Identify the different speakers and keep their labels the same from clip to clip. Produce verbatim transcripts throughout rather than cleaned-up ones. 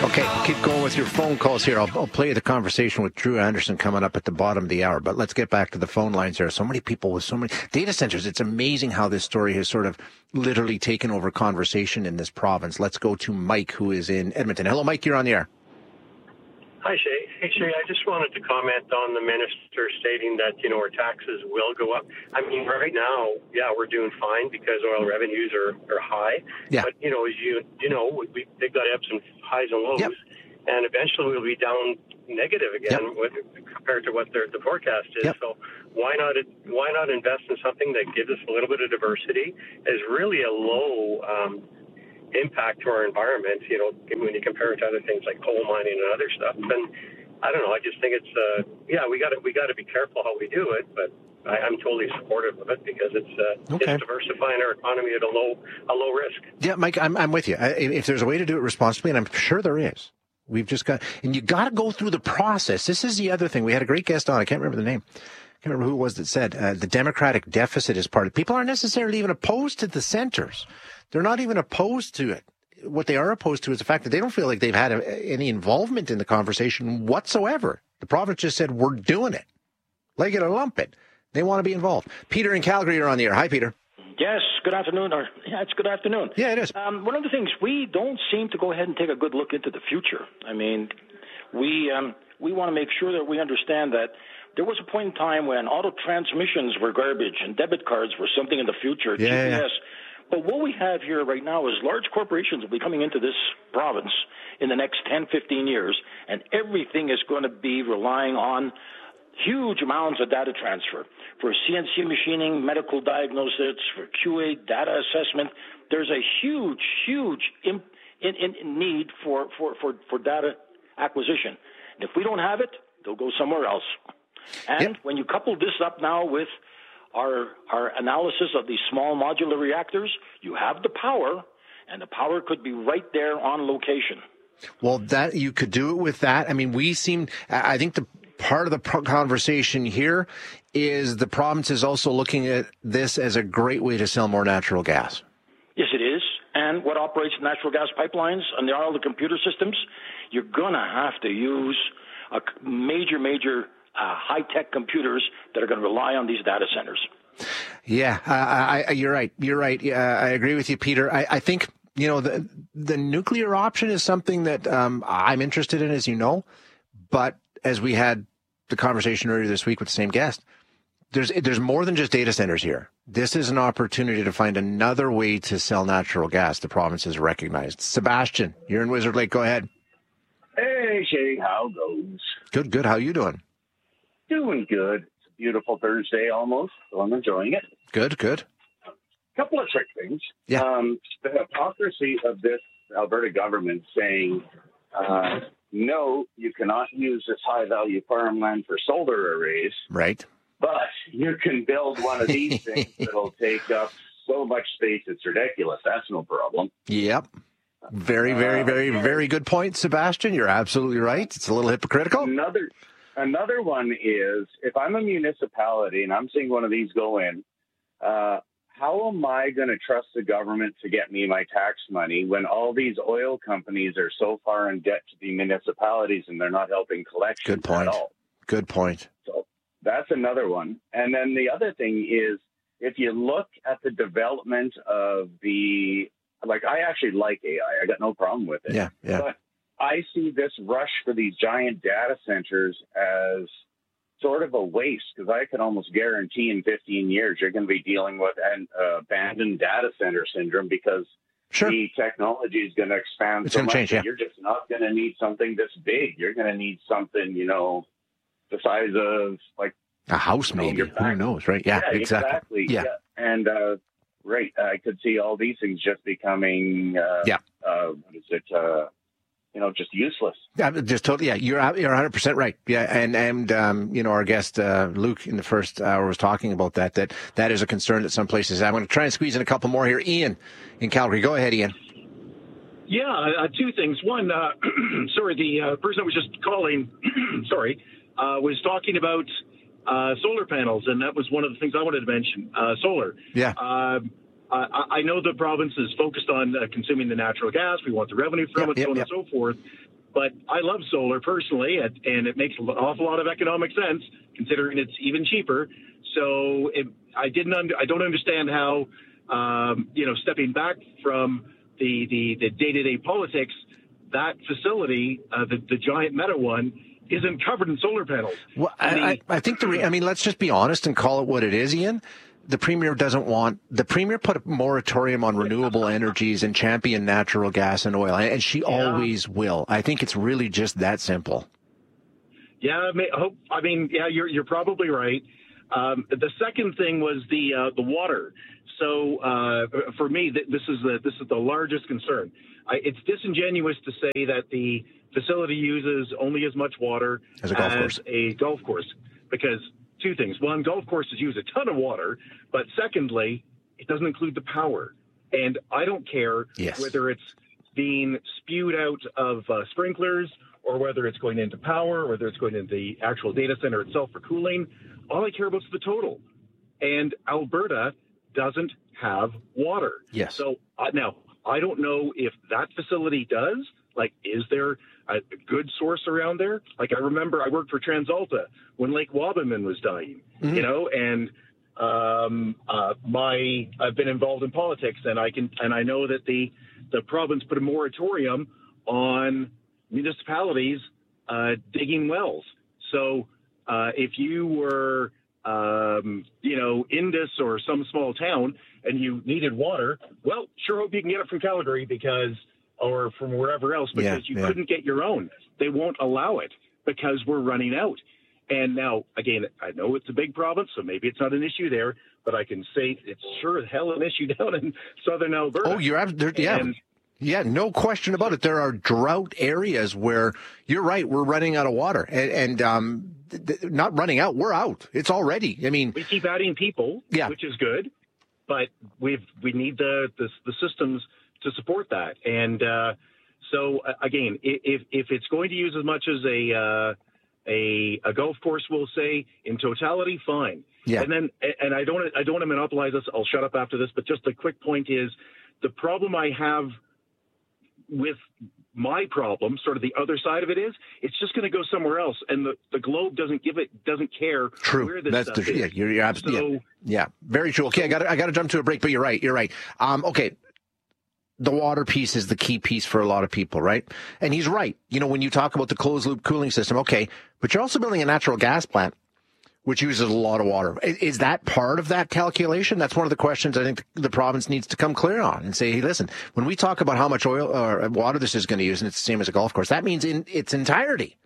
Speaker 1: Okay, keep going with your phone calls here. I'll, I'll play the conversation with Drew Anderson coming up at the bottom of the hour. But let's get back to the phone lines. There are so many people with so many data centers. It's amazing how this story has sort of literally taken over conversation in this province. Let's go to Mike, who is in Edmonton. Hello, Mike. You're on the air.
Speaker 2: Hi, Shay. Hey, Shay, I just wanted to comment on the minister stating that, you know, our taxes will go up. I mean, right now, yeah, we're doing fine because oil revenues are, are high.
Speaker 1: Yeah.
Speaker 2: But, you know, as you, you know, we, they've got ebbs and highs and lows.
Speaker 1: Yep.
Speaker 2: And eventually we'll be down negative again
Speaker 1: Yep.
Speaker 2: with, compared to what their, the forecast is.
Speaker 1: Yep.
Speaker 2: So why not why not invest in something that gives us a little bit of diversity, is really a low um impact to our environment, you know, when you compare it to other things like coal mining and other stuff. And I don't know, I just think it's, uh, yeah, we got to we got to be careful how we do it, but I, I'm totally supportive of it because it's uh,
Speaker 1: Okay.
Speaker 2: it's diversifying our economy at a low a low risk.
Speaker 1: Yeah, Mike, I'm I'm with you. I, if there's a way to do it responsibly, and I'm sure there is, we've just got, and you got to go through the process. This is the other thing. We had a great guest on. I can't remember the name. I can't remember who it was that said uh, the Democratic deficit is part of it. People aren't necessarily even opposed to the centers. They're not even opposed to it. What they are opposed to is the fact that they don't feel like they've had a, any involvement in the conversation whatsoever. The province just said, we're doing it. Like it or lump it. They want to be involved. Peter in Calgary, you're on the air. Hi, Peter.
Speaker 3: Yes, good afternoon. Or yeah, it's good afternoon.
Speaker 1: Yeah, it is.
Speaker 3: Um, one of the things, we don't seem to go ahead and take a good look into the future. I mean, we um, we want to make sure that we understand that there was a point in time when auto transmissions were garbage and debit cards were something in the future.
Speaker 1: Yeah,
Speaker 3: G P S.
Speaker 1: yeah.
Speaker 3: But what we have here right now is large corporations will be coming into this province in the next ten, fifteen years, and everything is going to be relying on huge amounts of data transfer for C N C machining, medical diagnosis, for Q A data assessment. There's a huge, huge in, in, in need for, for, for, for data acquisition. And if we don't have it, they'll go somewhere else. And
Speaker 1: Yep.
Speaker 3: when you couple this up now with our our analysis of these small modular reactors, you have the power, and the power could be right there on location.
Speaker 1: Well, that you could do it with that. I mean, we seem, I think the part of the pro- conversation here is the province is also looking at this as a great way to sell more natural gas.
Speaker 3: Yes, it is. And what operates natural gas pipelines and all the computer systems, you're going to have to use a major, major uh, high-tech computers that are going to rely on these data centers.
Speaker 1: Yeah, uh, I, I, you're right. You're right. Yeah, I agree with you, Peter. I, I think, you know, the the nuclear option is something that um, I'm interested in, as you know. But as we had the conversation earlier this week with the same guest, there's there's more than just data centers here. This is an opportunity to find another way to sell natural gas. The province has recognized. Sebastian, you're in Wizard Lake. Go ahead.
Speaker 4: Hey, Shay, how goes?
Speaker 1: Good, good. How you doing?
Speaker 4: Doing good. It's a beautiful Thursday almost, so I'm enjoying it.
Speaker 1: Good, good.
Speaker 4: A couple of quick things.
Speaker 1: Yeah.
Speaker 4: Um, the hypocrisy of this Alberta government saying, uh, no, you cannot use this high-value farmland for solar arrays,
Speaker 1: Right.
Speaker 4: but you can build one of these things that'll take up so much space it's ridiculous. That's no problem.
Speaker 1: Yep. Very, very, very, very good point, Sebastian. You're absolutely right. It's a little hypocritical.
Speaker 4: Another another one is, if I'm a municipality and I'm seeing one of these go in, uh, how am I going to trust the government to get me my tax money when all these oil companies are so far in debt to the municipalities and they're not helping collections
Speaker 1: Good point.
Speaker 4: at all?
Speaker 1: Good point.
Speaker 4: So that's another one. And then the other thing is, if you look at the development of the, like, I actually like A I. I got no problem with it.
Speaker 1: Yeah, yeah.
Speaker 4: But I see this rush for these giant data centers as sort of a waste, because I can almost guarantee in fifteen years you're going to be dealing with an uh, abandoned data center syndrome, because
Speaker 1: Sure.
Speaker 4: the technology is going to expand
Speaker 1: It's
Speaker 4: so
Speaker 1: gonna
Speaker 4: much
Speaker 1: change,
Speaker 4: that
Speaker 1: yeah.
Speaker 4: you're just not going to need something this big. You're going to need something, you know, the size of, like,
Speaker 1: A house,
Speaker 4: you know,
Speaker 1: maybe.
Speaker 4: your
Speaker 1: Who
Speaker 4: back-
Speaker 1: knows, right? Yeah,
Speaker 4: yeah,
Speaker 1: exactly. Yeah.
Speaker 4: And, uh, right, I could see all these things just becoming, uh,
Speaker 1: Yeah.
Speaker 4: uh, what is it, uh, you know, just useless.
Speaker 1: Yeah, just totally. Yeah, you're out- you're one hundred percent right. Yeah, and and um, you know, our guest uh, Luke in the first hour was talking about that. That that is a concern that some places have. I'm going to try and squeeze in a couple more here. Ian in Calgary, go ahead, Ian.
Speaker 5: Yeah, uh, two things. One, uh, sorry, the uh, person that was just calling, sorry, uh, was talking about uh, solar panels, and that was one of the things I wanted to mention. Uh, solar.
Speaker 1: Yeah.
Speaker 5: Uh, I, I know the province is focused on uh, consuming the natural gas. We want the revenue from
Speaker 1: Yep,
Speaker 5: it,
Speaker 1: yep,
Speaker 5: so on
Speaker 1: yep.
Speaker 5: and so forth. But I love solar personally, and, and it makes an awful lot of economic sense considering it's even cheaper. So it, I didn't. Under, I don't understand how, um, you know, stepping back from the the, the day-to-day politics, that facility, uh, the, the giant Meta one, isn't covered in solar panels.
Speaker 1: Well, I, I, I think the. Re- I mean, let's just be honest and call it what it is, Ian. The Premier doesn't want, the Premier put a moratorium on renewable energies and champion natural gas and oil, and she yeah. always will. I think it's really just that simple.
Speaker 5: Yeah, I mean, I mean yeah, you're you're probably right. Um, the second thing was the uh, the water. So uh, for me, th- this is the this is the largest concern. I, it's disingenuous to say that the facility uses only as much water
Speaker 1: as a golf
Speaker 5: as
Speaker 1: course.
Speaker 5: a golf course, because two things. One, golf courses use a ton of water, but secondly, it doesn't include the power. And I don't care
Speaker 1: yes.
Speaker 5: whether it's being spewed out of uh, sprinklers or whether it's going into power, or whether it's going into the actual data center itself for cooling. All I care about is the total. And Alberta doesn't have water.
Speaker 1: Yes.
Speaker 5: So uh, now, I don't know if that facility does. Like, is there a good source around there? Like, I remember I worked for TransAlta when Lake Wabamun was dying, mm-hmm. you know, and um, uh, my I've been involved in politics, and I can and I know that the the province put a moratorium on municipalities uh, digging wells. So uh, if you were, um, you know, Indus or some small town and you needed water, well, sure hope you can get it from Calgary because. Or from wherever else, because
Speaker 1: yeah,
Speaker 5: you
Speaker 1: yeah.
Speaker 5: couldn't get your own. They won't allow it because we're running out. And now, again, I know it's a big province, so maybe it's not an issue there, but I can say it's sure as hell an issue down in southern Alberta.
Speaker 1: Oh, you're absolutely, yeah.
Speaker 5: And,
Speaker 1: yeah, no question about it. There are drought areas where, you're right, we're running out of water. And, and um, th- th- not running out, we're out. It's already, I mean.
Speaker 5: We keep adding people,
Speaker 1: yeah.
Speaker 5: which is good, but we've we need the, the, the systems to support that. And uh, so, uh, again, if if it's going to use as much as a uh, a, a golf course, we'll say, in totality, fine.
Speaker 1: Yeah.
Speaker 5: And then, and I don't I don't want to monopolize this. I'll shut up after this. But just a quick point is, the problem I have with my problem, sort of the other side of it is, it's just going to go somewhere else, and the, the globe doesn't give it doesn't care
Speaker 1: true.
Speaker 5: where this
Speaker 1: That's
Speaker 5: stuff
Speaker 1: the,
Speaker 5: is.
Speaker 1: Yeah, you're, you're absolutely,
Speaker 5: so,
Speaker 1: yeah, yeah, very true. Okay, I got I got to jump to a break, but you're right. You're right. Um, okay. The water piece is the key piece for a lot of people, right? And he's right. You know, when you talk about the closed loop cooling system, okay, but you're also building a natural gas plant, which uses a lot of water. Is that part of that calculation? That's one of the questions I think the province needs to come clear on and say, hey, listen, when we talk about how much oil or water this is going to use, and it's the same as a golf course, that means in its entirety.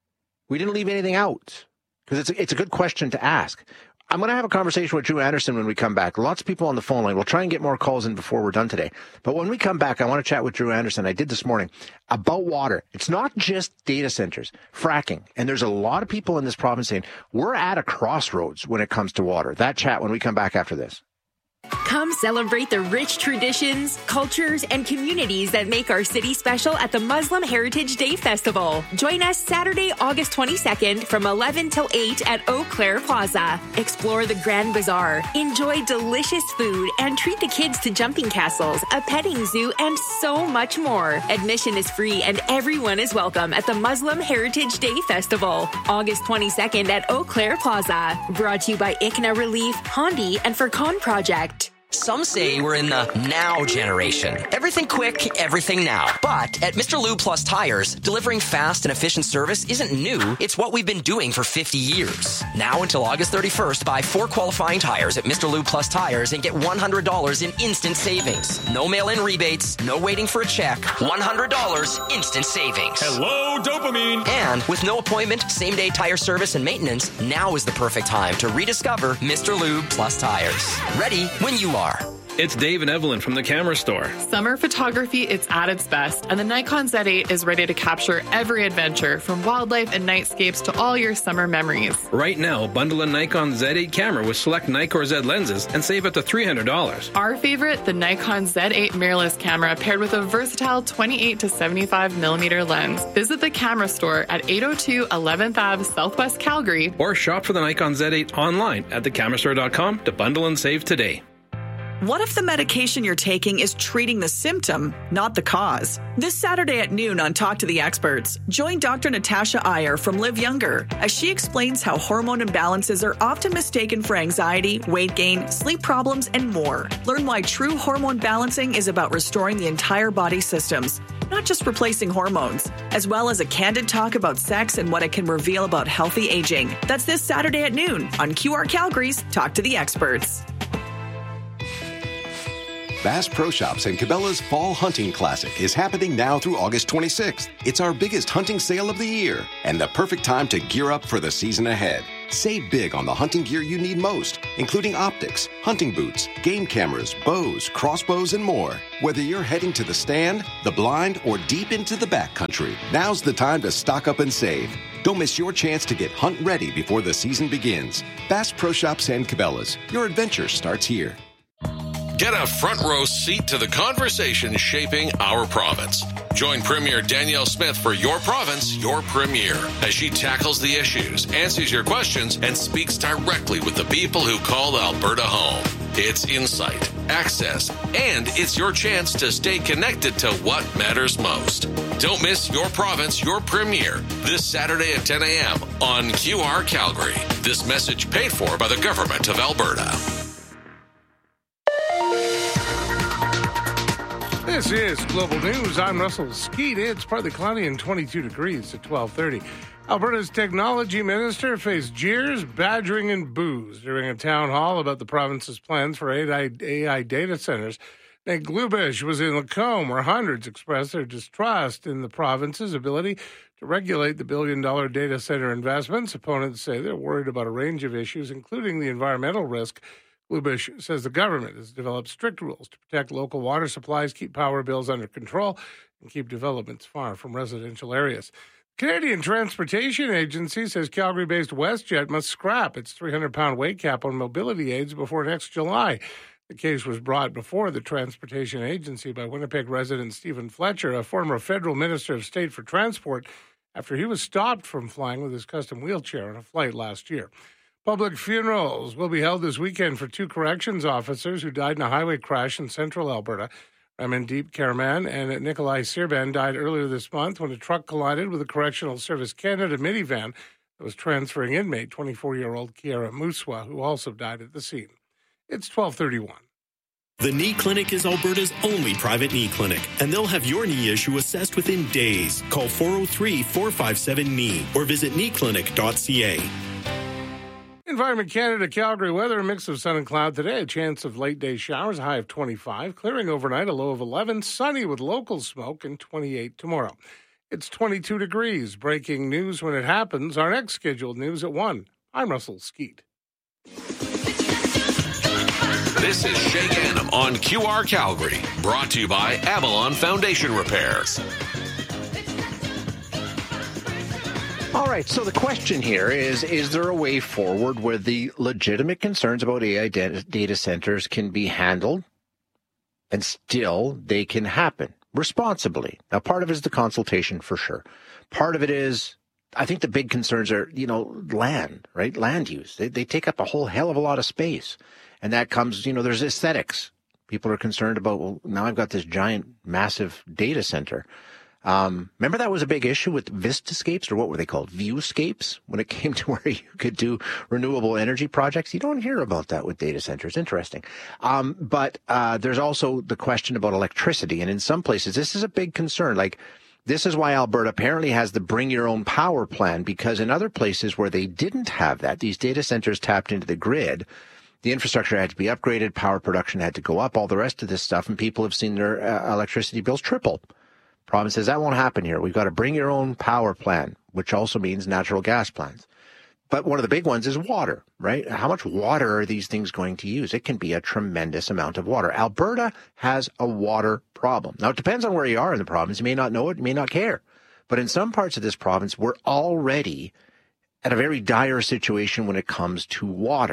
Speaker 1: We didn't leave anything out, because it's a, it's a good question to ask. I'm going to have a conversation with Drew Anderson when we come back. Lots of people on the phone line. We'll try and get more calls in before we're done today. But when we come back, I want to chat with Drew Anderson. I did this morning about water. It's not just data centers, fracking. And there's a lot of people in this province saying we're at a crossroads when it comes to water. That chat when we come back after this.
Speaker 6: Come celebrate the rich traditions, cultures, and communities that make our city special at the Muslim Heritage Day Festival. Join us Saturday, August twenty-second from eleven till eight at Eau Claire Plaza. Explore the Grand Bazaar, enjoy delicious food, and treat the kids to jumping castles, a petting zoo, and so much more. Admission is free and everyone is welcome at the Muslim Heritage Day Festival. August twenty-second at Eau Claire Plaza. Brought to you by I C N A Relief, Hondi, and Furcon Project.
Speaker 7: Some say we're in the now generation. Everything quick, everything now. But at Mister Lube Plus Tires, delivering fast and efficient service isn't new. It's what we've been doing for fifty years. Now until August thirty-first, buy four qualifying tires at Mister Lube Plus Tires and get one hundred dollars in instant savings. No mail-in rebates, no waiting for a check. one hundred dollars instant savings.
Speaker 8: Hello, dopamine.
Speaker 7: And with no appointment, same-day tire service and maintenance, now is the perfect time to rediscover Mister Lube Plus Tires. Ready when you are.
Speaker 8: It's Dave and Evelyn from the Camera Store.
Speaker 9: Summer photography, it's at its best, and the Nikon Z eight is ready to capture every adventure, from wildlife and nightscapes to all your summer memories.
Speaker 8: Right now, bundle a Nikon Z eight camera with select Nikkor Z lenses and save up to three hundred dollars.
Speaker 9: Our favorite, the Nikon Z eight mirrorless camera, paired with a versatile twenty-eight to seventy-five millimeter lens. Visit the Camera Store at eight oh two eleventh Avenue, Southwest Calgary.
Speaker 8: Or shop for the Nikon Z eight online at the camera store dot com to bundle and save today.
Speaker 10: What if the medication you're taking is treating the symptom, not the cause? This Saturday at noon on Talk to the Experts, join Doctor Natasha Iyer from Live Younger as she explains how hormone imbalances are often mistaken for anxiety, weight gain, sleep problems, and more. Learn why true hormone balancing is about restoring the entire body systems, not just replacing hormones, as well as a candid talk about sex and what it can reveal about healthy aging. That's this Saturday at noon on Q R Calgary's Talk to the Experts.
Speaker 11: Bass Pro Shops and Cabela's Fall Hunting Classic is happening now through August twenty-sixth. It's our biggest hunting sale of the year and the perfect time to gear up for the season ahead. Save big on the hunting gear you need most, including optics, hunting boots, game cameras, bows, crossbows, and more. Whether you're heading to the stand, the blind, or deep into the backcountry, now's the time to stock up and save. Don't miss your chance to get hunt ready before the season begins. Bass Pro Shops and Cabela's. Your adventure starts here.
Speaker 12: Get a front row seat to the conversation shaping our province. Join Premier Danielle Smith for Your Province, Your Premier, as she tackles the issues, answers your questions, and speaks directly with the people who call Alberta home. It's insight, access, and it's your chance to stay connected to what matters most. Don't miss Your Province, Your Premier this Saturday at ten a.m. on Q R Calgary. This message paid for by the Government of Alberta.
Speaker 13: This is Global News. I'm Russell Skeet. It's partly cloudy and twenty-two degrees at twelve thirty. Alberta's technology minister faced jeers, badgering, and boos during a town hall about the province's plans for A I data centers. Nick Glubish was in Lacombe, where hundreds expressed their distrust in the province's ability to regulate the billion-dollar data center investments. Opponents say they're worried about a range of issues, including the environmental risk. Glubish says the government has developed strict rules to protect local water supplies, keep power bills under control, and keep developments far from residential areas. Canadian Transportation Agency says Calgary-based WestJet must scrap its three hundred pound weight cap on mobility aids before next July. The case was brought before the Transportation Agency by Winnipeg resident Stephen Fletcher, a former federal minister of state for transport, after he was stopped from flying with his custom wheelchair on a flight last year. Public funerals will be held this weekend for two corrections officers who died in a highway crash in central Alberta. Ramandeep Karaman and Nikolai Sirban died earlier this month when a truck collided with a Correctional Service Canada minivan that was transferring inmate twenty-four-year-old Kiara Muswa, who also died at the scene. It's twelve thirty-one.
Speaker 14: The Knee Clinic is Alberta's only private knee clinic, and they'll have your knee issue assessed within days. Call four oh three, four five seven, K N E E or visit knee clinic dot c a.
Speaker 13: Environment Canada, Calgary weather, a mix of sun and cloud today. A chance of late day showers, a high of twenty-five. Clearing overnight, a low of eleven. Sunny with local smoke, and twenty-eight tomorrow. It's twenty-two degrees. Breaking news when it happens. Our next scheduled news at one. I'm Russell Skeet.
Speaker 12: This is Shay Ganem on Q R Calgary, brought to you by Avalon Foundation Repairs.
Speaker 1: All right, so the question here is, is there a way forward where the legitimate concerns about A I data centers can be handled and still they can happen responsibly? Now, part of it is the consultation for sure. Part of it is, I think the big concerns are, you know, land, right? Land use. They, they take up a whole hell of a lot of space. And that comes, you know, there's aesthetics. People are concerned about, well, now I've got this giant, massive data center. Um, remember that was a big issue with Vistascapes, or what were they called? Viewscapes, when it came to where you could do renewable energy projects. You don't hear about that with data centers. Interesting. Um, but uh, there's also the question about electricity. And in some places, this is a big concern. Like, this is why Alberta apparently has the bring your own power plan, because in other places where they didn't have that, these data centers tapped into the grid, the infrastructure had to be upgraded, power production had to go up, all the rest of this stuff, and people have seen their uh, electricity bills triple. Province says that won't happen here. We've got to bring your own power plan, which also means natural gas plants. But one of the big ones is water, right? How much water are these things going to use? It can be a tremendous amount of water. Alberta has a water problem. Now, it depends on where you are in the province. You may not know it, you may not care. But in some parts of this province, we're already at a very dire situation when it comes to water.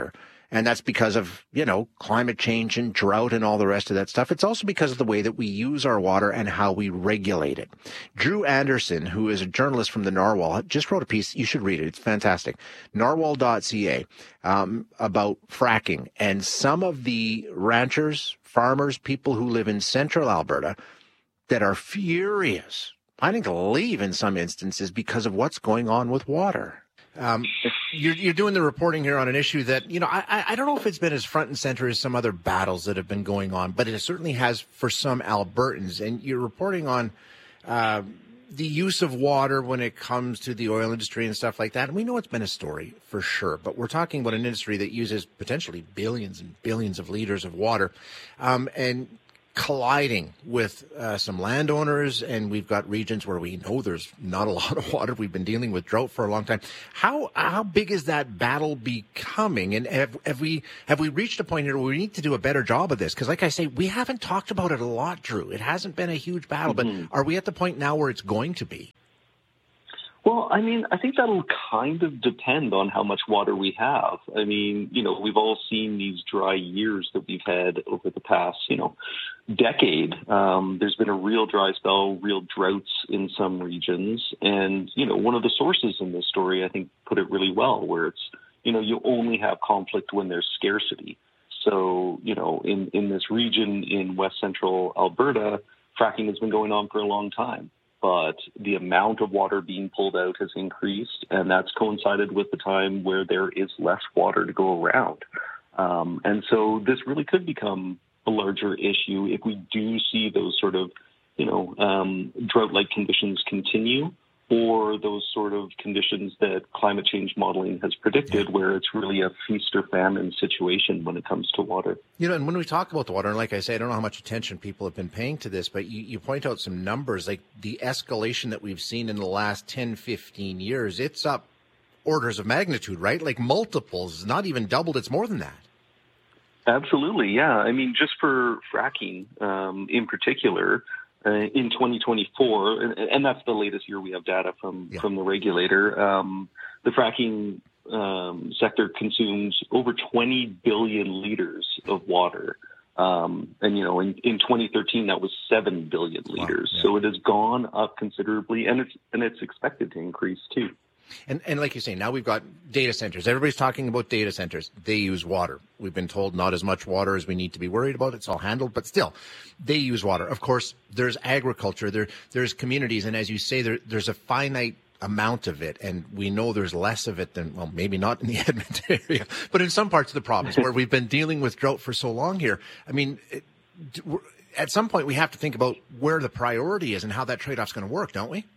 Speaker 1: And that's because of, you know, climate change and drought and all the rest of that stuff. It's also because of the way that we use our water and how we regulate it. Drew Anderson, who is a journalist from the Narwhal, just wrote a piece. You should read it. It's fantastic. narwhal dot c a um, about fracking. And some of the ranchers, farmers, people who live in central Alberta that are furious, planning to leave in some instances because of what's going on with water. Um, you're, you're doing the reporting here on an issue that, you know, I, I don't know if it's been as front and center as some other battles that have been going on, but it certainly has for some Albertans. And you're reporting on uh, the use of water when it comes to the oil industry and stuff like that. And we know it's been a story for sure, but we're talking about an industry that uses potentially billions and billions of liters of water. Um, and colliding with uh, some landowners, and we've got regions where we know there's not a lot of water. We've been dealing with drought for a long time. How how big is that battle becoming? And have, have we have we reached a point here where we need to do a better job of this? Because like I say, we haven't talked about it a lot, Drew. It hasn't been a huge battle, mm-hmm. but are we at the point now where it's going to be?
Speaker 15: Well, I mean, I think that'll kind of depend on how much water we have. I mean, you know, we've all seen these dry years that we've had over the past, you know, decade. Um, there's been a real dry spell, real droughts in some regions. And, you know, one of the sources in this story, I think, put it really well, where it's, you know, you only have conflict when there's scarcity. So, you know, in, in this region in west central Alberta, fracking has been going on for a long time. But the amount of water being pulled out has increased, and that's coincided with the time where there is less water to go around. Um, and so this really could become a larger issue if we do see those sort of, you know, um, drought-like conditions continue, or those sort of conditions that climate change modeling has predicted, where it's really a feast or famine situation when it comes to water.
Speaker 1: You know, and when we talk about the water, and like I say, I don't know how much attention people have been paying to this, but you, you point out some numbers, like the escalation that we've seen in the last ten, fifteen years, it's up orders of magnitude, right? Like multiples, not even doubled, it's more than that.
Speaker 15: Absolutely, yeah. I mean, just for fracking um, in particular, Uh, in twenty twenty-four, and, and that's the latest year we have data from, yeah. from the regulator, um, the fracking um, sector consumes over twenty billion liters of water. Um, and, you know, in, in twenty thirteen, that was seven billion liters. Wow, yeah. So it has gone up considerably, and it's and it's expected to increase, too.
Speaker 1: And, and like you say, now we've got data centers. Everybody's talking about data centers. They use water. We've been told not as much water as we need to be worried about. It's all handled, but still, they use water. Of course, there's agriculture. There, there's communities. And as you say, there, there's a finite amount of it. And we know there's less of it than, well, maybe not in the Edmonton area, but in some parts of the province where we've been dealing with drought for so long here. I mean, it, at some point, we have to think about where the priority is and how that trade-off's going to work, don't we?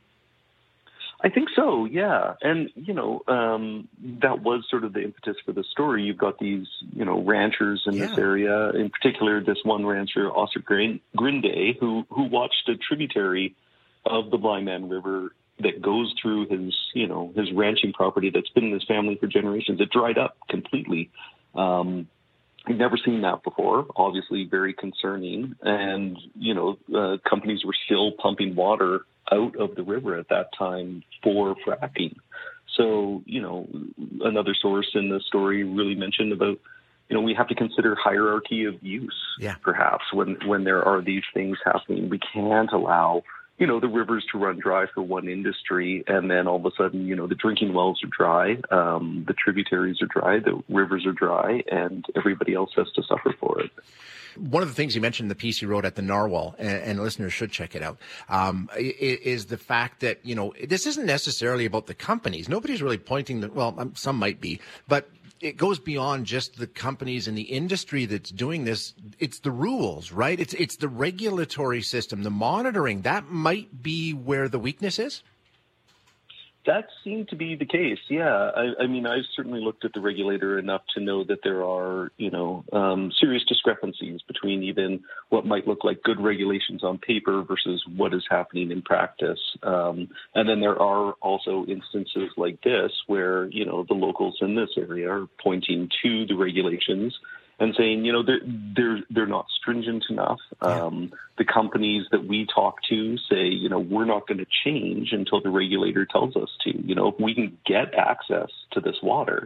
Speaker 15: I think so, yeah. And, you know, um, that was sort of the impetus for the story. You've got these, you know, ranchers in yeah. this area, in particular this one rancher, Oscar Grinde, who, who watched a tributary of the Blind Man River that goes through his, you know, his ranching property that's been in his family for generations. It dried up completely. Um, I've never seen that before, obviously very concerning. And, you know, uh, companies were still pumping water out of the river at that time for fracking. So, you know, another source in the story really mentioned about, you know, we have to consider hierarchy of use, yeah. perhaps, when, when there are these things happening. We can't allow, you know, the rivers to run dry for one industry, and then all of a sudden, you know, the drinking wells are dry, um, the tributaries are dry, the rivers are dry, and everybody else has to suffer for it.
Speaker 1: One of the things you mentioned in the piece you wrote at the Narwhal, and, and listeners should check it out, um, is the fact that, you know, this isn't necessarily about the companies. Nobody's really pointing the, well, some might be, but it goes beyond just the companies and the industry that's doing this. It's the rules, right? It's it's the regulatory system, the monitoring. That might be where the weakness is.
Speaker 15: That seemed to be the case, yeah. I, I mean, I've certainly looked at the regulator enough to know that there are, you know, um, serious discrepancies between even what might look like good regulations on paper versus what is happening in practice. Um, and then there are also instances like this where, you know, the locals in this area are pointing to the regulations and saying, you know, they're, they're, they're not stringent enough. Um, the companies that we talk to say, you know, we're not going to change until the regulator tells us to. You know, if we can get access to this water,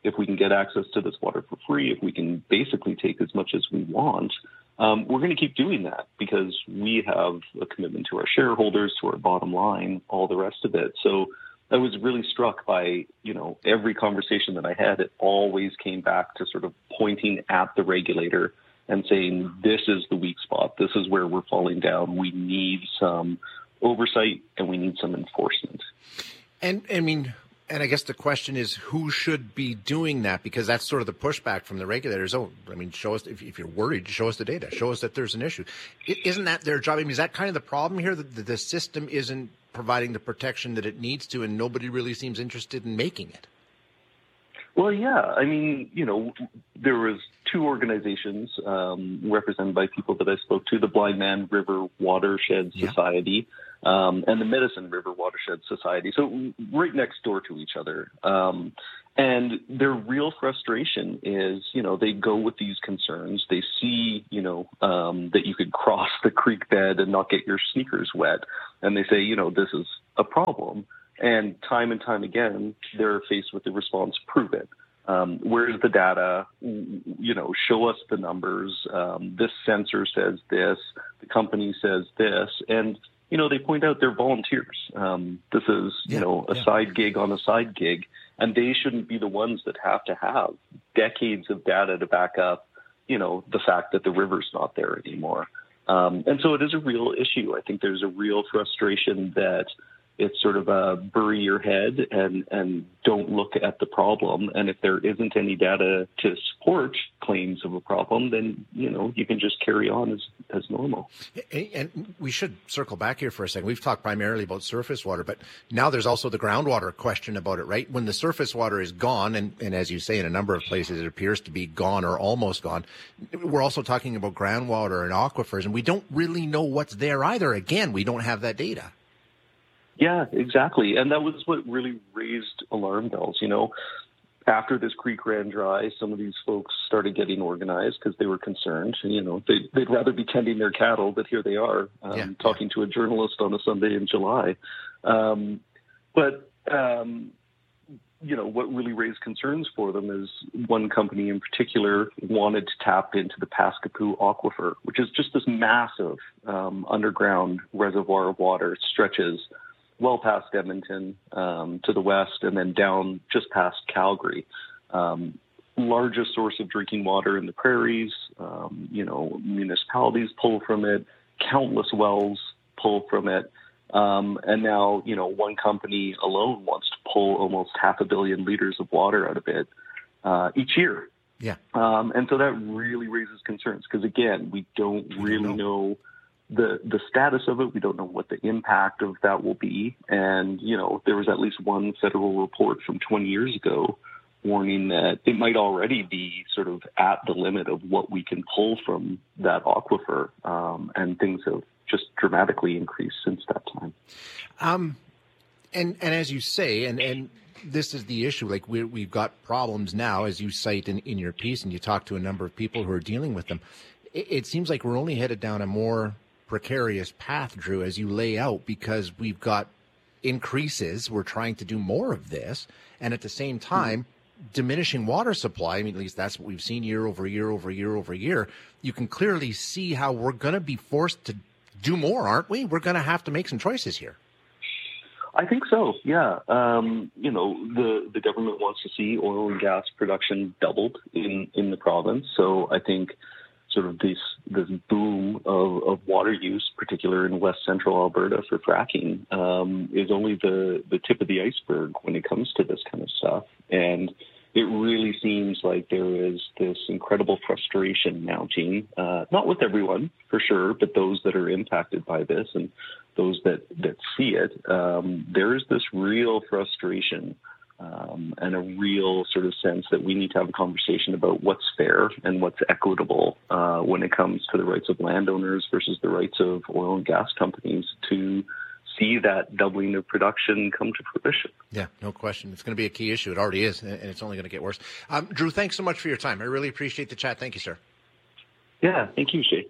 Speaker 15: if we can get access to this water for free, if we can basically take as much as we want, um, we're going to keep doing that because we have a commitment to our shareholders, to our bottom line, all the rest of it. So I was really struck by, you know, every conversation that I had, it always came back to sort of pointing at the regulator and saying, this is the weak spot. This is where we're falling down. We need some oversight and we need some enforcement.
Speaker 1: And I mean, and I guess the question is, who should be doing that? Because that's sort of the pushback from the regulators. Oh, I mean, show us, if, if you're worried, show us the data. Show us that there's an issue. Isn't that their job? I mean, is that kind of the problem here, that the system isn't providing the protection that it needs to, and nobody really seems interested in making it?
Speaker 15: Well, yeah. I mean, you know, there was two organizations um, represented by people that I spoke to, the Blind Man River Watershed Society yeah. um, and the Medicine River Watershed Society, so right next door to each other. Um, and their real frustration is, you know, they go with these concerns. They see, you know, um, that you could cross the creek bed and not get your sneakers wet. And they say, you know, this is a problem. And time and time again, they're faced with the response, prove it. Um, where's the data? You know, show us the numbers. Um, this sensor says this. The company says this. And, you know, they point out they're volunteers. Um, this is, you yeah, know, a yeah. side gig on a side gig. And they shouldn't be the ones that have to have decades of data to back up, you know, the fact that the river's not there anymore. Um, and so it is a real issue. I think there's a real frustration that it's sort of a bury your head and, and don't look at the problem. And if there isn't any data to support claims of a problem, then, you know, you can just carry on as, as normal.
Speaker 1: And we should circle back here for a second. We've talked primarily about surface water, but now there's also the groundwater question about it, right? When the surface water is gone, and, and as you say, in a number of places it appears to be gone or almost gone, we're also talking about groundwater and aquifers, and we don't really know what's there either. Again, we don't have that data.
Speaker 15: Yeah, exactly. And that was what really raised alarm bells. You know, after this creek ran dry, some of these folks started getting organized because they were concerned. You know, they, they'd rather be tending their cattle, but here they are um, yeah. talking to a journalist on a Sunday in July. Um, but, um, you know, what really raised concerns for them is one company in particular wanted to tap into the Paskapoo Aquifer, which is just this massive um, underground reservoir of water. It stretches well past Edmonton um, to the west and then down just past Calgary. Um, largest source of drinking water in the prairies. Um, you know, municipalities pull from it. Countless wells pull from it. Um, and now, you know, one company alone wants to pull almost half a billion liters of water out of it uh, each year.
Speaker 1: Yeah.
Speaker 15: Um, and so that really raises concerns because, again, we don't really don't know. know the the status of it. We don't know what the impact of that will be. And, you know, there was at least one federal report from twenty years ago warning that it might already be sort of at the limit of what we can pull from that aquifer. Um, and things have just dramatically increased since that time.
Speaker 1: Um, and, and as you say, and, and this is the issue, like we we've got problems now, as you cite in, in your piece, and you talk to a number of people who are dealing with them. It, it seems like we're only headed down a more precarious path, Drew, as you lay out, because we've got increases. We're trying to do more of this. And at the same time, mm-hmm. diminishing water supply. I mean, at least that's what we've seen year over year over year over year. You can clearly see how we're going to be forced to do more, aren't we? We're going to have to make some choices here.
Speaker 15: I think so, yeah. Um, you know, the, the government wants to see oil and gas production doubled in, in the province. So I think sort of this this boom of, of water use, particularly in west central Alberta for fracking, um, is only the, the tip of the iceberg when it comes to this kind of stuff. And it really seems like there is this incredible frustration mounting, uh, not with everyone, for sure, but those that are impacted by this and those that, that see it. Um, there is this real frustration um, and a real sort of sense that we need to have a conversation about what's fair and what's equitable uh, when it comes to the rights of landowners versus the rights of oil and gas companies to see that doubling of production come to fruition.
Speaker 1: Yeah, no question. It's going to be a key issue. It already is, and it's only going to get worse. Um, Drew, thanks so much for your time. I really appreciate the chat. Thank you, sir.
Speaker 15: Yeah, thank you, Shay.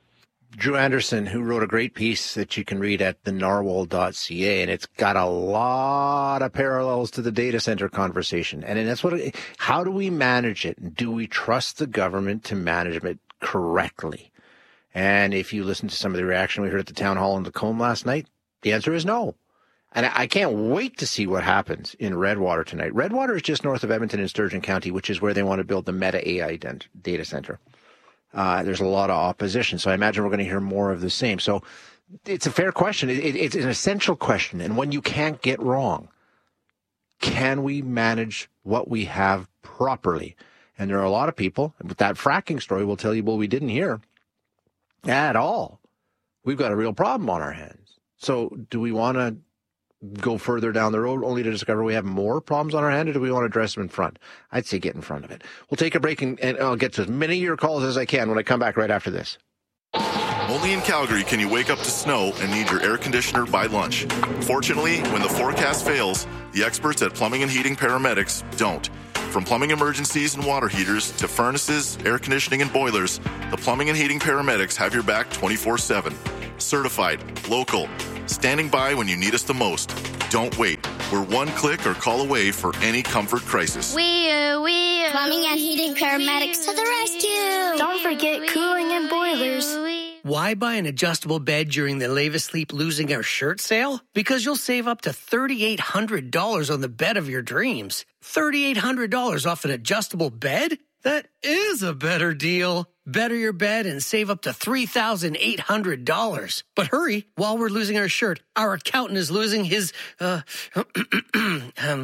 Speaker 1: Drew Anderson, who wrote a great piece that you can read at the narwhal dot c a, and it's got a lot of parallels to the data center conversation. And that's what, it, how do we manage it? Do we trust the government to manage it correctly? And if you listen to some of the reaction we heard at the town hall in Tacoma last night, the answer is no. And I can't wait to see what happens in Redwater tonight. Redwater is just north of Edmonton in Sturgeon County, which is where they want to build the Meta A I data center. Uh, there's a lot of opposition, so I imagine we're going to hear more of the same. So it's a fair question. It, it, it's an essential question, and one you can't get wrong. Can we manage what we have properly? And there are a lot of people, with that fracking story will tell you, well, we didn't hear at all. We've got a real problem on our hands. So do we want to go further down the road only to discover we have more problems on our hand, or do we want to address them in front? I'd say get in front of it. We'll take a break, and, and I'll get to as many of your calls as I can when I come back right after this.
Speaker 16: Only in Calgary can you wake up to snow and need your air conditioner by lunch. Fortunately, when the forecast fails, the experts at Plumbing and Heating Paramedics don't. From plumbing emergencies and water heaters to furnaces, air conditioning, and boilers, the Plumbing and Heating Paramedics have your back twenty-four seven. Certified, local, standing by when you need us the most. Don't wait. We're one click or call away for any comfort crisis.
Speaker 17: We, we, Plumbing and Heating Paramedics to the rescue. Don't forget cooling and boilers.
Speaker 18: Why buy an adjustable bed during the Lave Asleep Losing Our Shirt sale? Because you'll save up to three thousand eight hundred dollars on the bed of your dreams. three thousand eight hundred dollars off an adjustable bed? That is a better deal. Better your bed and save up to three thousand eight hundred dollars. But hurry, while we're losing our shirt, our accountant is losing his, uh, um,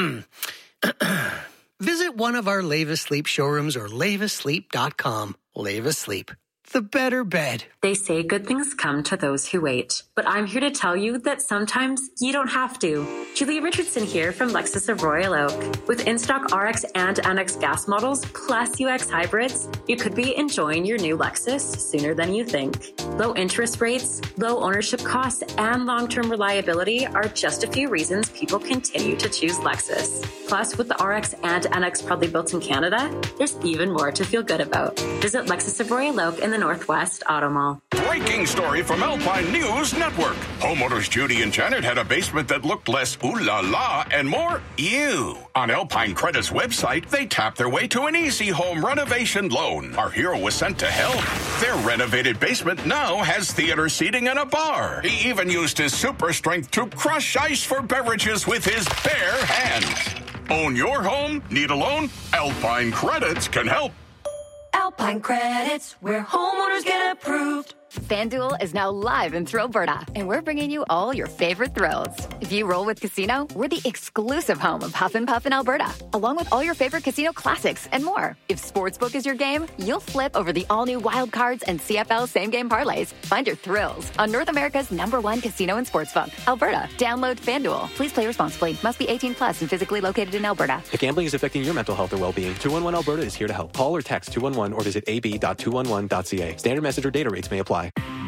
Speaker 18: visit one of our Lave Asleep showrooms or lave asleep dot com. Lave Asleep. The better bed.
Speaker 19: They say good things come to those who wait. But I'm here to tell you that sometimes you don't have to. Julia Richardson here from Lexus of Royal Oak. With in-stock R X and N X gas models plus U X hybrids, you could be enjoying your new Lexus sooner than you think. Low interest rates, low ownership costs, and long-term reliability are just a few reasons people continue to choose Lexus. Plus, with the R X and N X proudly built in Canada, there's even more to feel good about. Visit Lexus of Royal Oak in the Northwest Auto Mall.
Speaker 20: Breaking story from Alpine News Network. Homeowners Judy and Janet had a basement that looked less ooh la la and more ew. On Alpine Credit's website, they tapped their way to an easy home renovation loan. Our hero was sent to help. Their renovated basement now has theater seating and a bar. He even used his super strength to crush ice for beverages with his bare hands. Own your home? Need a loan? Alpine Credits can help.
Speaker 21: Alpine Credits, where homeowners get approved.
Speaker 22: FanDuel is now live in Thrillberta, and we're bringing you all your favorite thrills. If you roll with Casino, we're the exclusive home of Huff and Puff in Alberta, along with all your favorite casino classics and more. If Sportsbook is your game, you'll flip over the all-new Wild Cards and C F L same-game parlays. Find your thrills on North America's number one casino and sportsbook, Alberta. Download FanDuel. Please play responsibly. Must be eighteen plus and physically located in Alberta.
Speaker 23: If gambling is affecting your mental health or well-being, two one one Alberta is here to help. Call or text two one one or visit a b dot two one one dot c a. Standard message or data rates may apply.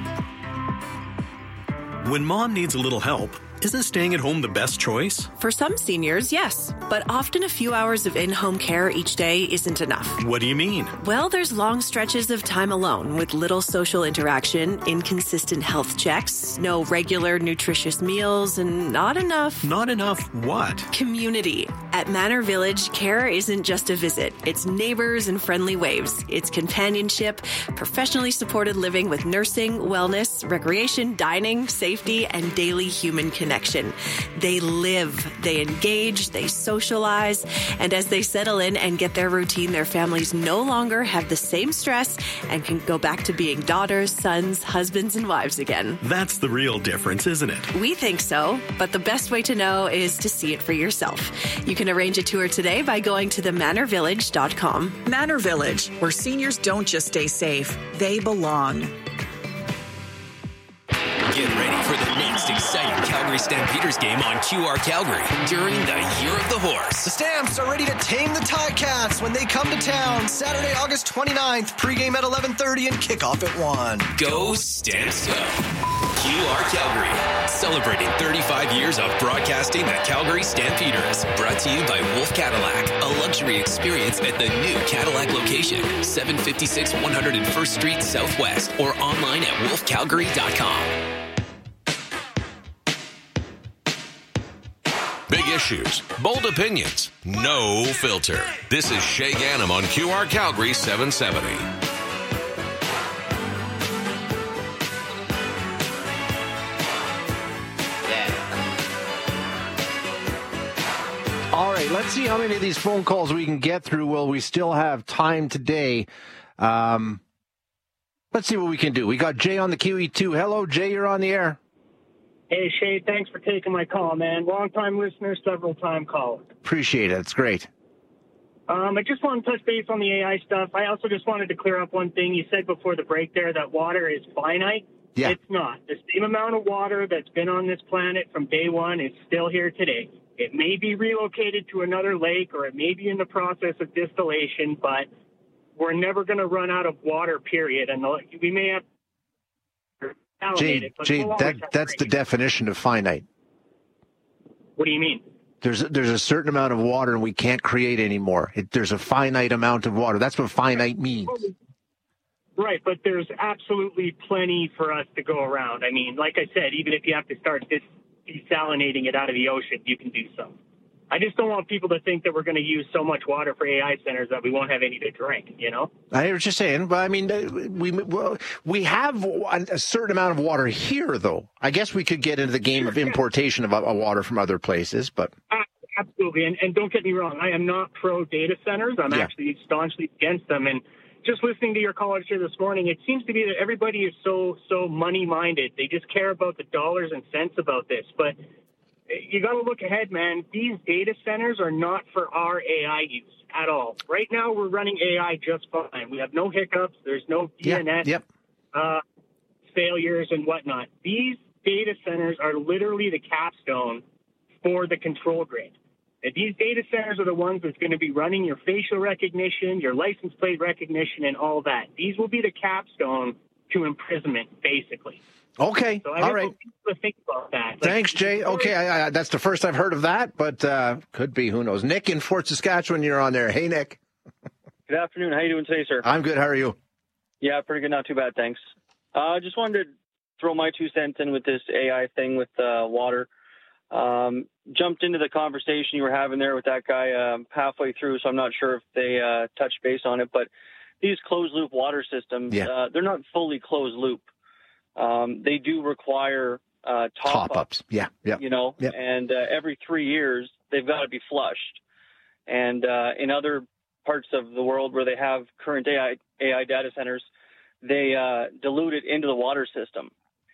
Speaker 14: When mom needs a little help, isn't staying at home the best choice?
Speaker 24: For some seniors, yes. But often a few hours of in-home care each day isn't enough.
Speaker 14: What do you mean?
Speaker 24: Well, there's long stretches of time alone with little social interaction, inconsistent health checks, no regular nutritious meals, and not enough...
Speaker 14: Not enough what?
Speaker 24: Community. At Manor Village, care isn't just a visit. It's neighbors and friendly waves. It's companionship, professionally supported living with nursing, wellness, recreation, dining, safety, and daily human connection. Connection. They live, they engage, they socialize, and as they settle in and get their routine, their families no longer have the same stress and can go back to being daughters, sons, husbands, and wives again.
Speaker 14: That's the real difference, isn't it?
Speaker 24: We think so, but the best way to know is to see it for yourself. You can arrange a tour today by going to the manor village dot com.
Speaker 10: Manor Village, where seniors don't just stay safe, they belong.
Speaker 25: Get ready for the next exciting Calgary Stampeders game on Q R Calgary during the Year of the Horse.
Speaker 26: The Stamps are ready to tame the Ticats when they come to town Saturday, August twenty-ninth. Pregame at eleven thirty and kickoff at one.
Speaker 25: Go Stamps go. Q R Calgary, celebrating thirty-five years of broadcasting the Calgary Stampeders. Brought to you by Wolf Cadillac, a luxury experience at the new Cadillac location, seven fifty-six one hundred first Street Southwest, or online at wolf calgary dot com.
Speaker 12: Big issues, bold opinions, no filter. This is Shay Ganem on Q R Calgary seven seventy.
Speaker 1: All right, let's see how many of these phone calls we can get through. Will we still have time today? Um, let's see what we can do. We got Jay on the Q E two. Hello, Jay, you're on the air.
Speaker 2: Hey, Shay, thanks for taking my call, man. Long-time listener, several-time caller.
Speaker 1: Appreciate it. It's great.
Speaker 2: Um, I just want to touch base on the A I stuff. I also just wanted to clear up one thing. You said before the break there that water is finite.
Speaker 1: Yeah.
Speaker 2: It's not. The same amount of water that's been on this planet from day one is still here today. It may be relocated to another lake or it may be in the process of distillation, but we're never going to run out of water, period. And we may have
Speaker 1: Jay,
Speaker 2: it, but
Speaker 1: Jay
Speaker 2: we'll
Speaker 1: that,
Speaker 2: have
Speaker 1: that's the definition of finite.
Speaker 2: What do you mean?
Speaker 1: There's there's a certain amount of water and we can't create any more. It, there's a finite amount of water. That's what finite means.
Speaker 2: Right, but there's absolutely plenty for us to go around. I mean, like I said, even if you have to start dis- desalinating it out of the ocean, you can do so. I just don't want people to think that we're going to use so much water for A I centers that we won't have any to drink, you know?
Speaker 1: I hear what you're saying, but I mean, we we have a certain amount of water here, though. I guess we could get into the game of importation of water from other places, but...
Speaker 2: Absolutely, and, and don't get me wrong, I am not pro data centers. I'm yeah. actually staunchly against them, and just listening to your callers here this morning, it seems to be that everybody is so, so money-minded. They just care about the dollars and cents about this, but... You got to look ahead, man. These data centers are not for our A I use at all. Right now, we're running A I just fine. We have no hiccups. There's no D N S
Speaker 1: yeah, yep.
Speaker 2: uh, failures and whatnot. These data centers are literally the capstone for the control grid. And these data centers are the ones that's going to be running your facial recognition, your license plate recognition, and all that. These will be the capstone to imprisonment, basically.
Speaker 1: Okay,
Speaker 2: so I
Speaker 1: all right.
Speaker 2: To think about that. Like,
Speaker 1: Thanks, Jay. Okay, I, I, that's the first I've heard of that, but uh, could be. Who knows? Nick in Fort Saskatchewan, you're on there. Hey, Nick.
Speaker 3: Good afternoon. How you doing today, sir?
Speaker 1: I'm good. How are you?
Speaker 3: Yeah, pretty good. Not too bad, thanks. I uh, just wanted to throw my two cents in with this A I thing with uh, water. Um, jumped into the conversation you were having there with that guy um, halfway through, so I'm not sure if they uh, touched base on it, but these closed-loop water systems,
Speaker 1: yeah.
Speaker 3: uh, they're not fully closed-loop. Um, they do require uh, top-ups.
Speaker 1: Top-ups, yeah, yeah.
Speaker 3: You know,
Speaker 1: yep.
Speaker 3: and uh, every three years, they've got to be flushed. And uh, in other parts of the world where they have current A I, A I data centers, they uh, dilute it into the water system.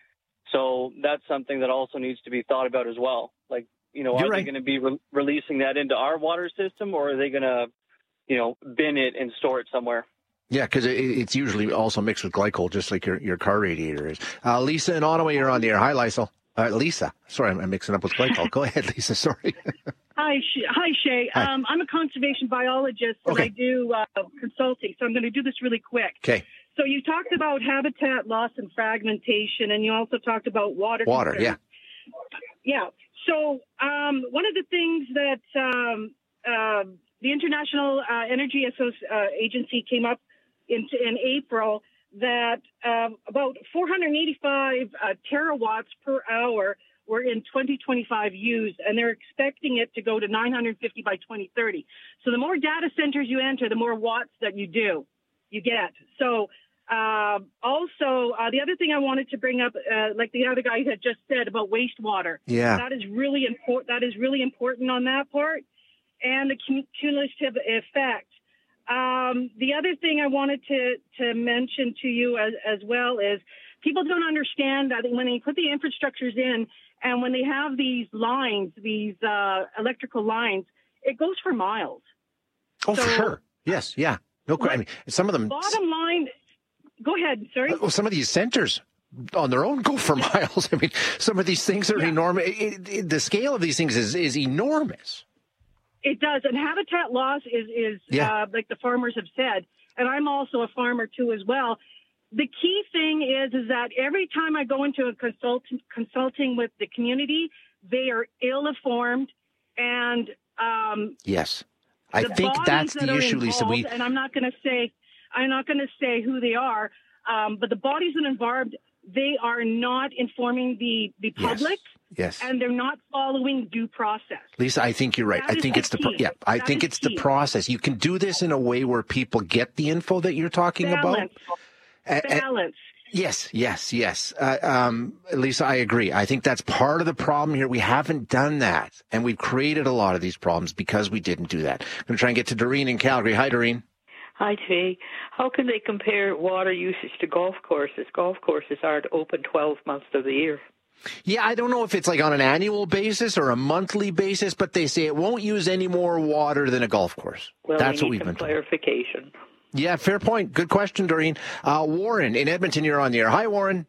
Speaker 3: So that's something that also needs to be thought about as well. Like, you know,
Speaker 1: You're
Speaker 3: are
Speaker 1: right.
Speaker 3: they going to be re- releasing that into our water system, or are they going to, you know, bin it and store it somewhere?
Speaker 1: Yeah, because it, it's usually also mixed with glycol, just like your, your car radiator is. Uh, Lisa in Ottawa, you're on the air. Hi, Lisa. Uh, Lisa. Sorry, I'm mixing up with glycol. Go ahead, Lisa. Sorry.
Speaker 4: Hi, Sh- Hi, Shay.
Speaker 1: Hi.
Speaker 4: Um, I'm a conservation biologist, and
Speaker 1: Okay.
Speaker 4: I do uh, consulting, so I'm going to do this really quick.
Speaker 1: Okay.
Speaker 4: So you talked about habitat loss and fragmentation, and you also talked about water.
Speaker 1: Water,
Speaker 4: concerns.
Speaker 1: yeah.
Speaker 4: Yeah. So um, one of the things that um, uh, the International uh, Energy Associ- uh, Agency came up in, in April that um, about four hundred eighty-five uh, terawatts per hour were in twenty twenty-five used, and they're expecting it to go to nine hundred fifty by twenty thirty. So the more data centers you enter, the more watts that you do, you get. So uh, also, uh, the other thing I wanted to bring up, uh, like the other guy had just said about wastewater.
Speaker 1: Yeah.
Speaker 4: That is really important. That is really important on that part, and the cumulative effect. Um, the other thing I wanted to, to mention to you as, as well is people don't understand that when they put the infrastructures in and when they have these lines, these uh, electrical lines, it goes for miles.
Speaker 1: Oh,
Speaker 4: So-
Speaker 1: for sure. Yes, yeah. No question. I mean, some of them.
Speaker 4: Bottom line, go ahead, sorry.
Speaker 1: Well, some of these centers on their own go for miles. I mean, some of these things are enormous. It, it, it, the scale of these things is, is enormous.
Speaker 4: It does, and habitat loss is, is
Speaker 1: Yeah.
Speaker 4: uh, like the farmers have said, and I'm also a farmer too as well. the key thing is, is that every time I go into a consult, consulting with the community, they are ill-informed and um,
Speaker 1: yes, I think that's
Speaker 4: that
Speaker 1: the issue, Lisa. We
Speaker 4: and I'm not going to say, I'm not going to say who they are, um, but the bodies that are involved, they are not informing the the public.
Speaker 1: Yes.
Speaker 4: And they're not following due process.
Speaker 1: Lisa, I think you're right.
Speaker 4: That
Speaker 1: I
Speaker 4: is
Speaker 1: think
Speaker 4: the
Speaker 1: it's the pro-
Speaker 4: key.
Speaker 1: yeah. I
Speaker 4: That
Speaker 1: think
Speaker 4: is
Speaker 1: it's
Speaker 4: key.
Speaker 1: the process. You can do this in a way where people get the info that you're talking
Speaker 4: Balance.
Speaker 1: about. A- a-
Speaker 4: Balance.
Speaker 1: Yes, yes, yes. Uh, um, Lisa, I agree. I think that's part of the problem here. We haven't done that, and we've created a lot of these problems because we didn't do that. I'm going to try and get to Doreen in Calgary. Hi, Doreen.
Speaker 5: Hi, Jay. How can they compare water usage to golf courses? Golf courses aren't open twelve months of the year.
Speaker 1: Yeah, I don't know if it's like on an annual basis or a monthly basis, but they say it won't use any more water than a golf course.
Speaker 5: Well,
Speaker 1: That's
Speaker 5: we
Speaker 1: what
Speaker 5: need
Speaker 1: we've
Speaker 5: some
Speaker 1: been told.
Speaker 5: clarification.
Speaker 1: Yeah, fair point. Good question, Doreen. Uh, Warren in Edmonton, you're on the air. Hi, Warren.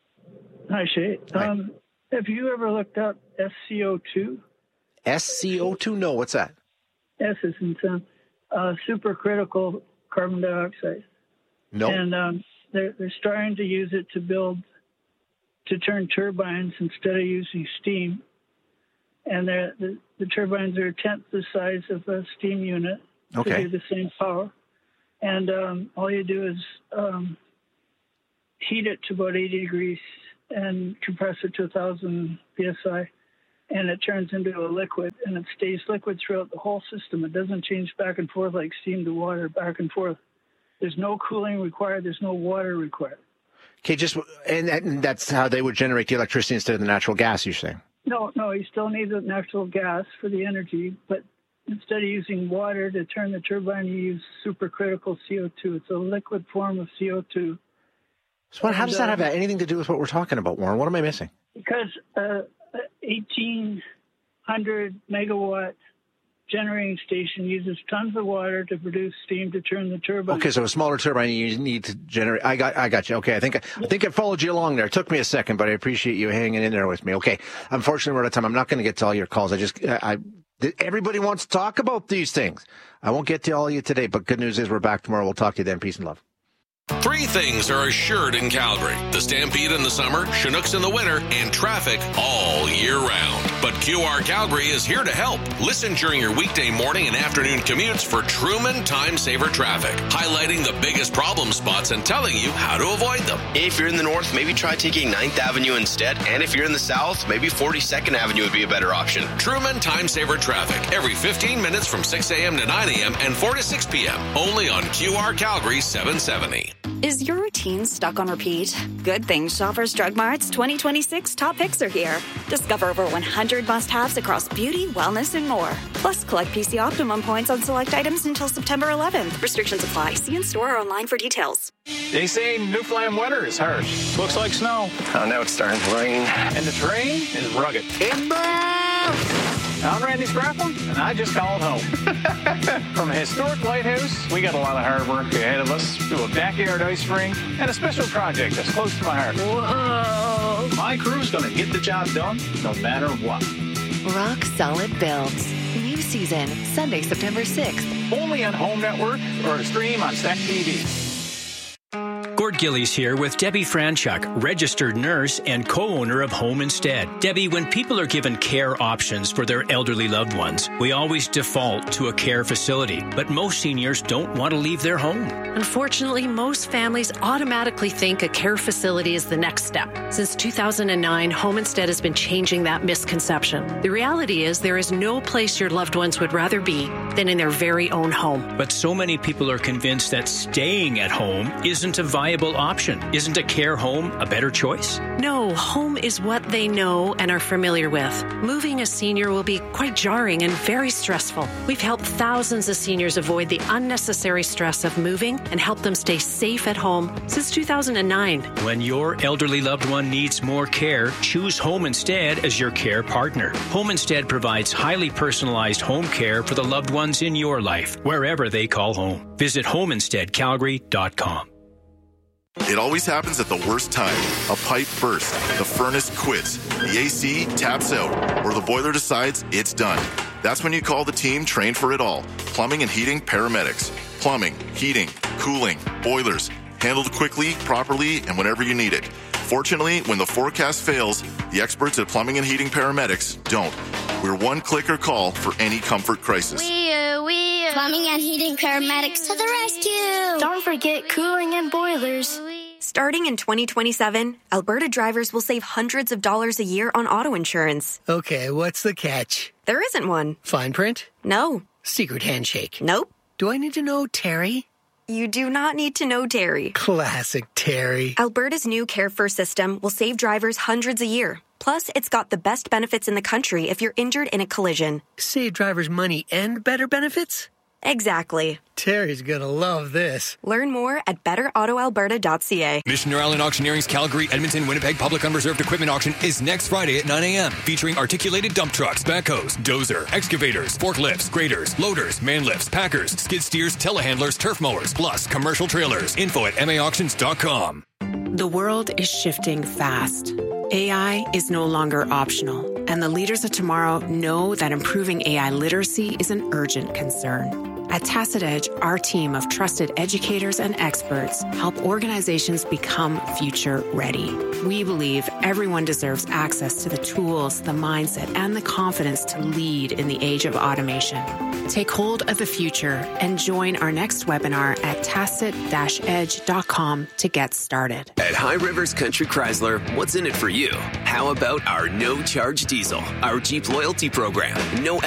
Speaker 6: Hi, Shay. Um, have you ever looked up S C O two?
Speaker 1: S C O two? No, what's that?
Speaker 6: S is in some uh, supercritical carbon dioxide.
Speaker 1: No.
Speaker 6: And um, they're, they're starting to use it to build, to turn turbines instead of using steam. And the, the turbines are a tenth the size of a steam unit
Speaker 1: Okay.
Speaker 6: to do the same power. And um, all you do is um, heat it to about eighty degrees and compress it to one thousand P S I, and it turns into a liquid, and it stays liquid throughout the whole system. It doesn't change back and forth like steam to water, back and forth. There's no cooling required. There's no water required.
Speaker 1: Okay, just and, that, and that's how they would generate the electricity instead of the natural gas, you're saying?
Speaker 6: No, no, you still need the natural gas for the energy, but instead of using water to turn the turbine, you use supercritical C O two. It's a liquid form of C O two.
Speaker 1: So what, how does that
Speaker 6: And,
Speaker 1: have
Speaker 6: uh,
Speaker 1: anything to do with what we're talking about, Warren? What am I missing?
Speaker 6: Because uh, eighteen hundred megawatt generating station uses tons of water to produce steam to turn the turbine.
Speaker 1: Okay, so a smaller turbine you need to generate. I got, I got you. Okay, I think, I think I followed you along there. It took me a second, but I appreciate you hanging in there with me. Okay, unfortunately, we're out of time. I'm not going to get to all your calls. I just, I, I, everybody wants to talk about these things. I won't get to all of you today, but good news is we're back tomorrow. We'll talk to you then. Peace and love.
Speaker 12: Three things are assured in Calgary: the Stampede in the summer, Chinooks in the winter, and traffic all year round. But Q R Calgary is here to help. Listen during your weekday morning and afternoon commutes for Truman Time Saver Traffic, highlighting the biggest problem spots and telling you how to avoid them.
Speaker 7: If you're in the north, maybe try taking ninth Avenue instead. And if you're in the south, maybe forty-second Avenue would be a better option.
Speaker 12: Truman Time Saver Traffic, every fifteen minutes from six a.m. to nine a.m. and four to six p.m. Only on Q R Calgary seven seventy.
Speaker 8: Is your routine stuck on repeat? Good thing Shoppers Drug Mart's twenty twenty-six top picks are here. Discover over one hundred must-haves across beauty, wellness, and more. Plus, collect P C Optimum points on select items until September eleventh. Restrictions apply. See in store or online for details.
Speaker 9: They say Newfoundland winter is harsh. Looks like snow.
Speaker 7: Oh, now it's starting to rain.
Speaker 9: And the terrain is rugged. I'm Randy Strafford, and I just called home. From a historic lighthouse, we got a lot of hard work ahead of us, to a backyard ice rink, and a special project that's close to my heart. Whoa! My crew's going to get the job done, no matter what.
Speaker 11: Rock Solid Builds. New season, Sunday, September sixth.
Speaker 9: Only on Home Network or stream on Stack T V.
Speaker 27: Gord Gillies here with Debbie Franchuk, registered nurse and co-owner of Home Instead. Debbie, when people are given care options for their elderly loved ones, we always default to a care facility, but most seniors don't want to leave their home.
Speaker 28: Unfortunately, most families automatically think a care facility is the next step. Since two thousand nine, Home Instead has been changing that misconception. The reality is there is no place your loved ones would rather be than in their very own home.
Speaker 27: But so many people are convinced that staying at home isn't a viable option. Isn't a care home a better choice?
Speaker 28: No, home is what they know and are familiar with. Moving a senior will be quite jarring and very stressful. We've helped thousands of seniors avoid the unnecessary stress of moving and help them stay safe at home since two thousand nine.
Speaker 27: When your elderly loved one needs more care, choose Home Instead as your care partner. Home Instead provides highly personalized home care for the loved ones in your life, wherever they call home. Visit home instead calgary dot com.
Speaker 16: It always happens at the worst time. A pipe bursts, the furnace quits, the A C taps out, or the boiler decides it's done. That's when you call the team trained for it all. Plumbing and Heating Paramedics. Plumbing, heating, cooling, boilers. handled quickly, properly, and whenever you need it. Fortunately, when the forecast fails, the experts at Plumbing and Heating Paramedics don't. We're one clicker call for any comfort crisis.
Speaker 13: We are, we are. Plumbing and Heating Paramedics to the rescue. Don't forget cooling and boilers.
Speaker 15: Starting in twenty twenty-seven, Alberta drivers will save hundreds of dollars a year on auto insurance.
Speaker 17: Okay, what's the catch?
Speaker 15: There isn't one.
Speaker 17: Fine print?
Speaker 15: No.
Speaker 17: Secret handshake?
Speaker 15: Nope.
Speaker 17: Do I need to know Terry?
Speaker 15: You do not need to know Terry.
Speaker 17: Classic Terry.
Speaker 15: Alberta's new Care First system will save drivers hundreds a year. Plus, it's got the best benefits in the country if you're injured in a collision.
Speaker 17: Save drivers money and better benefits?
Speaker 15: Exactly.
Speaker 17: Terry's gonna love this.
Speaker 15: Learn more at better auto alberta dot c a.
Speaker 25: Missioner Island Auctioneering's Calgary, Edmonton, Winnipeg Public Unreserved Equipment Auction is next Friday at nine a.m. featuring articulated dump trucks, backhoes, dozer, excavators, forklifts, graders, loaders, man lifts, packers, skid steers, telehandlers, turf mowers, plus commercial trailers. Info at m a auctions dot com.
Speaker 28: The world is shifting fast. A I is no longer optional, and the leaders of tomorrow know that improving A I literacy is an urgent concern. At Tacit Edge, our team of trusted educators and experts help organizations become future ready. We believe everyone deserves access to the tools, the mindset, and the confidence to lead in the age of automation. Take hold of the future and join our next webinar at tacit dash edge dot com to get started.
Speaker 25: At High Rivers Country Chrysler, what's in it for you? How about our no-charge diesel, our Jeep loyalty program, no